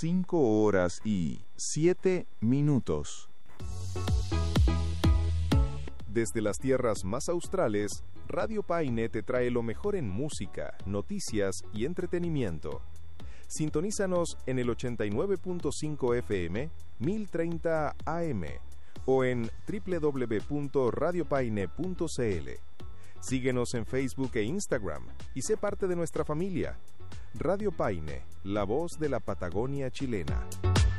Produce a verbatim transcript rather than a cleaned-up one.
cinco horas y siete minutos. Desde las tierras más australes, Radio Paine te trae lo mejor en música, noticias y entretenimiento. Sintonízanos en el ochenta y nueve punto cinco F M, mil treinta A M o en doble u doble u doble u punto radio paine punto c l. Síguenos en Facebook e Instagram y sé parte de nuestra familia. Radio Paine, la voz de la Patagonia chilena.